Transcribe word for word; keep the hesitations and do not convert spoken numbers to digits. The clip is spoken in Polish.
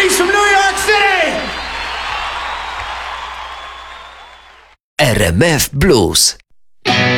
He's from New York City! R M F Blues.